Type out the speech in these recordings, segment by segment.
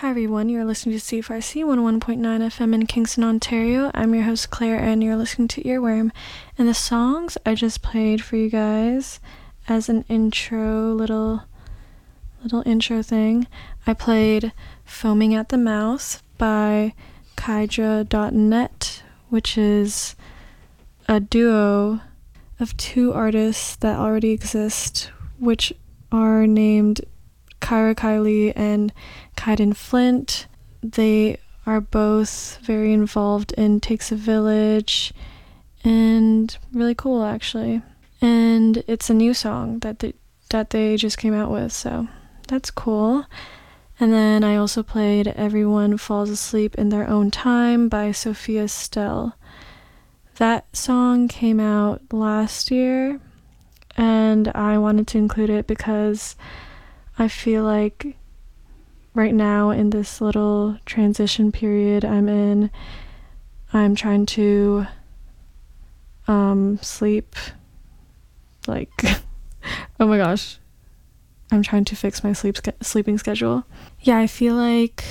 Hi everyone, you're listening to CFRC 101.9 FM in Kingston, Ontario. I'm your host Claire and you're listening to Earworm. And the songs I just played for you guys as an intro, little intro thing, I played Foaming at the Mouth by Kydra.net, which is a duo of two artists that already exist, which are named Kyra Kylie and Kaiden Flint. They are both very involved in Takes a Village and really cool actually. And it's a new song that they just came out with, so that's cool. And then I also played Everyone Falls Asleep in Their Own Time by Sophia Stell. That song came out last year and I wanted to include it because I feel like right now in this little transition period I'm in, I'm trying to sleep like oh my gosh, I'm trying to fix my sleeping schedule. Yeah, I feel like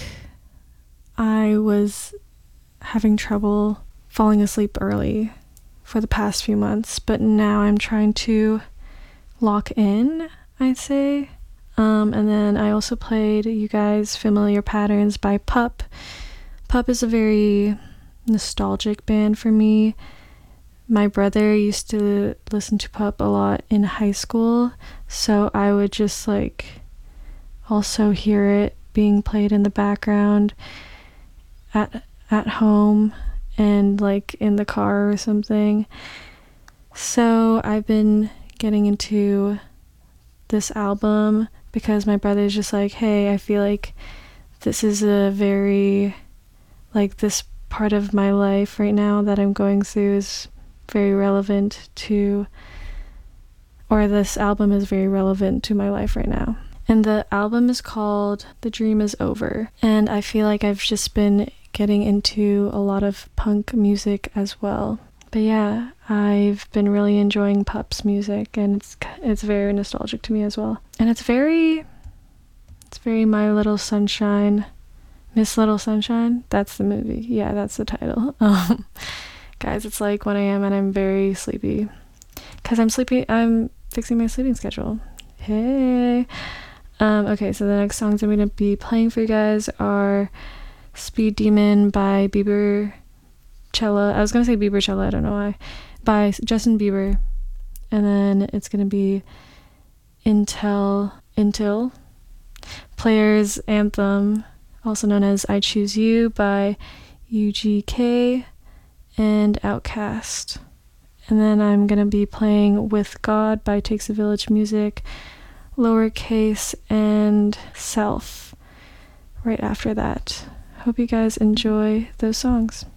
I was having trouble falling asleep early for the past few months, but now I'm trying to lock in, I'd say. And then I also played you guys Familiar Patterns by Pup. Pup is a very nostalgic band for me. My brother used to listen to Pup a lot in high school, so I would just also hear it being played in the background at home and in the car or something. So I've been getting into this album because my brother's just hey, I feel like this is a very this part of my life right now that I'm going through is very relevant to, or this album is very relevant to my life right now. And the album is called The Dream Is Over, and I feel like I've just been getting into a lot of punk music as well. But yeah, I've been really enjoying Pup's music, and it's very nostalgic to me as well. And it's very My Little Sunshine, Miss Little Sunshine. That's the movie. Yeah, that's the title. Guys, it's 1 a.m. and I'm very sleepy because I'm fixing my sleeping schedule. Hey. Okay, so the next songs I'm gonna be playing for you guys are Speed Demon by Biebercella. I was gonna say Biebercella, I don't know why. By Justin Bieber. And then it's gonna be Intil Player's Anthem, also known as I Choose You by UGK and Outkast. And then I'm gonna be playing With God by Takes a Village Music, Lowercase, and Self right after that. Hope you guys enjoy those songs.